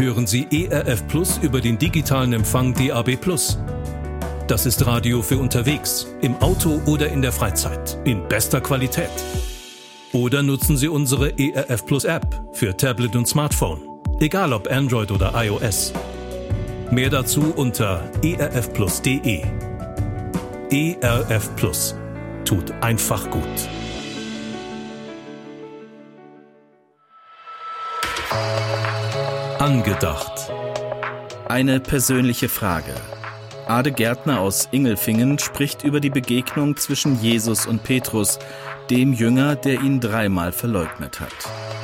hören Sie ERF Plus über den digitalen Empfang DAB+. Das ist Radio für unterwegs, im Auto oder in der Freizeit, in bester Qualität. Oder nutzen Sie unsere ERF Plus App für Tablet und Smartphone, egal ob Android oder iOS. Mehr dazu unter erfplus.de. ERF Plus tut einfach gut. Angedacht. Eine persönliche Frage. Ade Gärtner aus Ingelfingen spricht über die Begegnung zwischen Jesus und Petrus, dem Jünger, der ihn 3-mal verleugnet hat.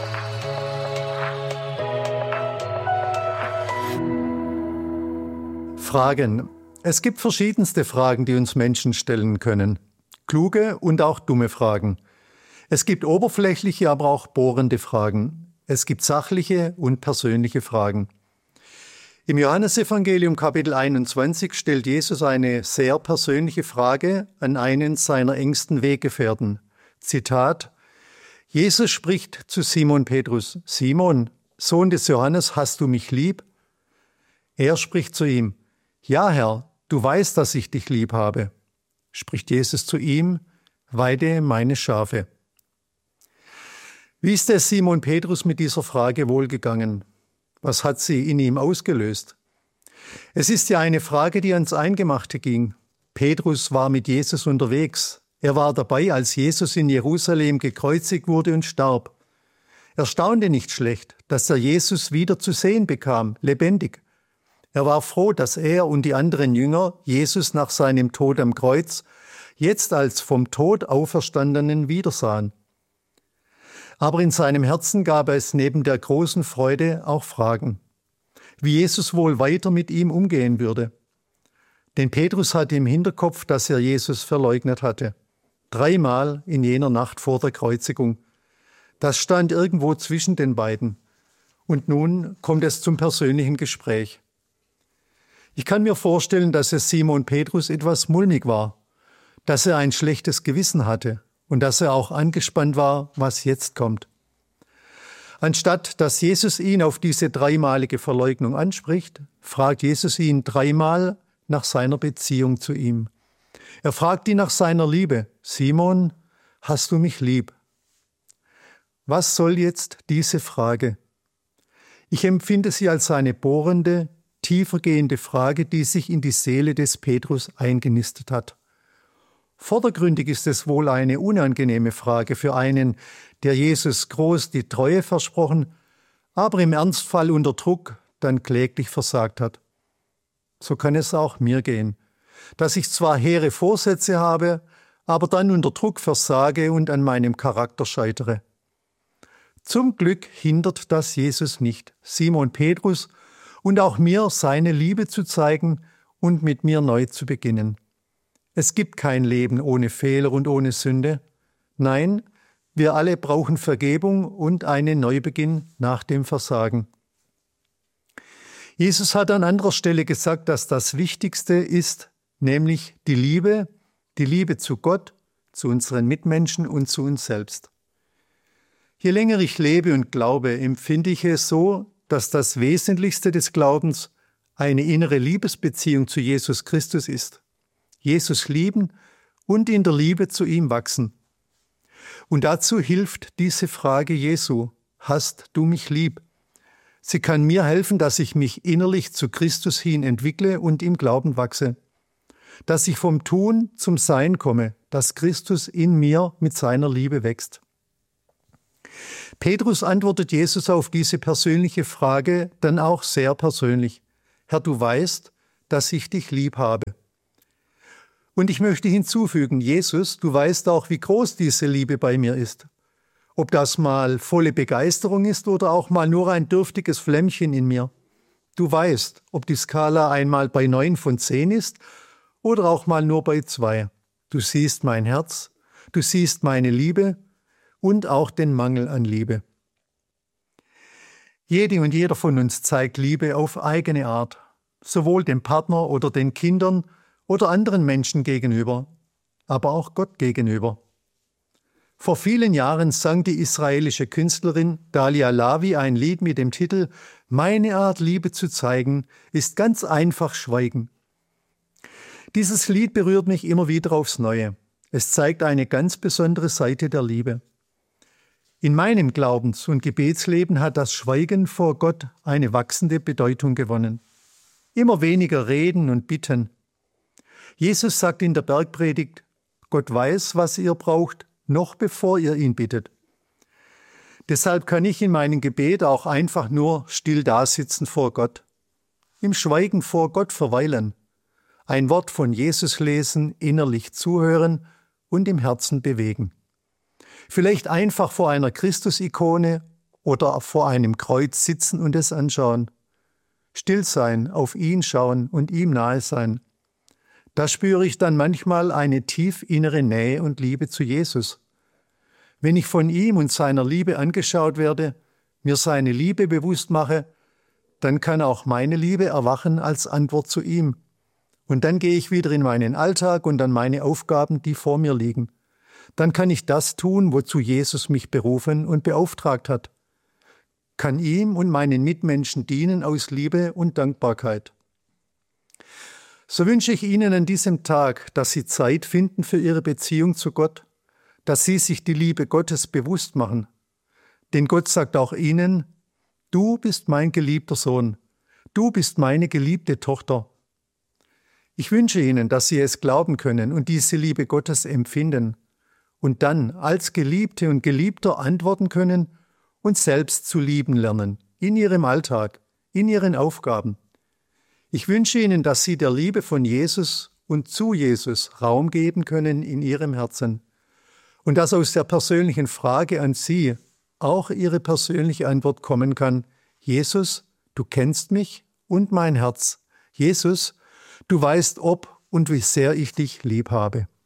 Fragen. Es gibt verschiedenste Fragen, die uns Menschen stellen können. Kluge und auch dumme Fragen. Es gibt oberflächliche, aber auch bohrende Fragen. Es gibt sachliche und persönliche Fragen. Im Johannesevangelium Kapitel 21 stellt Jesus eine sehr persönliche Frage an einen seiner engsten Weggefährten. Zitat: Jesus spricht zu Simon Petrus: Simon, Sohn des Johannes, hast du mich lieb? Er spricht zu ihm: Ja, Herr, du weißt, dass ich dich lieb habe. Spricht Jesus zu ihm: Weide meine Schafe. Wie ist es Simon Petrus mit dieser Frage wohl gegangen? Was hat sie in ihm ausgelöst? Es ist ja eine Frage, die ans Eingemachte ging. Petrus war mit Jesus unterwegs. Er war dabei, als Jesus in Jerusalem gekreuzigt wurde und starb. Er staunte nicht schlecht, dass er Jesus wieder zu sehen bekam, lebendig. Er war froh, dass er und die anderen Jünger Jesus nach seinem Tod am Kreuz jetzt als vom Tod Auferstandenen wiedersahen. Aber in seinem Herzen gab es neben der großen Freude auch Fragen, wie Jesus wohl weiter mit ihm umgehen würde. Denn Petrus hatte im Hinterkopf, dass er Jesus verleugnet hatte. 3-mal in jener Nacht vor der Kreuzigung. Das stand irgendwo zwischen den beiden. Und nun kommt es zum persönlichen Gespräch. Ich kann mir vorstellen, dass es Simon Petrus etwas mulmig war, dass er ein schlechtes Gewissen hatte und dass er auch angespannt war, was jetzt kommt. Anstatt dass Jesus ihn auf diese 3-malige Verleugnung anspricht, fragt Jesus ihn 3-mal nach seiner Beziehung zu ihm. Er fragt ihn nach seiner Liebe. Simon, hast du mich lieb? Was soll jetzt diese Frage? Ich empfinde sie als eine bohrende, tiefergehende Frage, die sich in die Seele des Petrus eingenistet hat. Vordergründig ist es wohl eine unangenehme Frage für einen, der Jesus groß die Treue versprochen, aber im Ernstfall unter Druck dann kläglich versagt hat. So kann es auch mir gehen, dass ich zwar hehre Vorsätze habe, aber dann unter Druck versage und an meinem Charakter scheitere. Zum Glück hindert das Jesus nicht, Simon Petrus und auch mir seine Liebe zu zeigen und mit mir neu zu beginnen. Es gibt kein Leben ohne Fehler und ohne Sünde. Nein, wir alle brauchen Vergebung und einen Neubeginn nach dem Versagen. Jesus hat an anderer Stelle gesagt, dass das Wichtigste ist, nämlich die Liebe zu Gott, zu unseren Mitmenschen und zu uns selbst. Je länger ich lebe und glaube, empfinde ich es so, dass das Wesentlichste des Glaubens eine innere Liebesbeziehung zu Jesus Christus ist. Jesus lieben und in der Liebe zu ihm wachsen. Und dazu hilft diese Frage Jesu: Hast du mich lieb? Sie kann mir helfen, dass ich mich innerlich zu Christus hin entwickle und im Glauben wachse. Dass ich vom Tun zum Sein komme, dass Christus in mir mit seiner Liebe wächst. Petrus antwortet Jesus auf diese persönliche Frage dann auch sehr persönlich: Herr, du weißt, dass ich dich lieb habe. Und ich möchte hinzufügen, Jesus, du weißt auch, wie groß diese Liebe bei mir ist. Ob das mal volle Begeisterung ist oder auch mal nur ein dürftiges Flämmchen in mir. Du weißt, ob die Skala einmal bei 9 von 10 ist oder auch mal nur bei 2. Du siehst mein Herz, du siehst meine Liebe und auch den Mangel an Liebe. Jede und jeder von uns zeigt Liebe auf eigene Art, sowohl dem Partner oder den Kindern oder anderen Menschen gegenüber, aber auch Gott gegenüber. Vor vielen Jahren sang die israelische Künstlerin Dalia Lavi ein Lied mit dem Titel »Meine Art, Liebe zu zeigen, ist ganz einfach Schweigen«. Dieses Lied berührt mich immer wieder aufs Neue. Es zeigt eine ganz besondere Seite der Liebe. In meinem Glaubens- und Gebetsleben hat das Schweigen vor Gott eine wachsende Bedeutung gewonnen. Immer weniger reden und bitten. Jesus sagt in der Bergpredigt, Gott weiß, was ihr braucht, noch bevor ihr ihn bittet. Deshalb kann ich in meinem Gebet auch einfach nur still dasitzen vor Gott, im Schweigen vor Gott verweilen, ein Wort von Jesus lesen, innerlich zuhören und im Herzen bewegen. Vielleicht einfach vor einer Christus-Ikone oder vor einem Kreuz sitzen und es anschauen. Still sein, auf ihn schauen und ihm nahe sein. Da spüre ich dann manchmal eine tief innere Nähe und Liebe zu Jesus. Wenn ich von ihm und seiner Liebe angeschaut werde, mir seine Liebe bewusst mache, dann kann auch meine Liebe erwachen als Antwort zu ihm. Und dann gehe ich wieder in meinen Alltag und an meine Aufgaben, die vor mir liegen. Dann kann ich das tun, wozu Jesus mich berufen und beauftragt hat. Kann ihm und meinen Mitmenschen dienen aus Liebe und Dankbarkeit. So wünsche ich Ihnen an diesem Tag, dass Sie Zeit finden für Ihre Beziehung zu Gott, dass Sie sich die Liebe Gottes bewusst machen. Denn Gott sagt auch Ihnen, du bist mein geliebter Sohn, du bist meine geliebte Tochter. Ich wünsche Ihnen, dass Sie es glauben können und diese Liebe Gottes empfinden und dann als Geliebte und Geliebter antworten können und selbst zu lieben lernen, in Ihrem Alltag, in Ihren Aufgaben. Ich wünsche Ihnen, dass Sie der Liebe von Jesus und zu Jesus Raum geben können in Ihrem Herzen und dass aus der persönlichen Frage an Sie auch Ihre persönliche Antwort kommen kann. Jesus, du kennst mich und mein Herz. Jesus, du weißt, ob und wie sehr ich dich lieb habe.